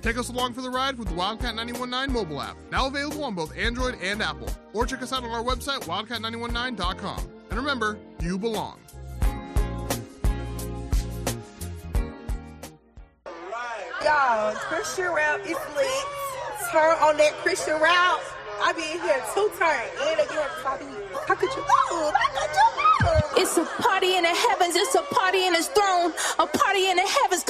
Take us along for the ride with the Wildcat 919 mobile app, now available on both Android and Apple. Or check us out on our website, wildcat919.com. And remember, you belong. Y'all, Christian rap is lit. Turn on that Christian rap. I be in here 2 turns. And again, how could you know? It's a party in the heavens. It's a party in his throne. A party in the heavens.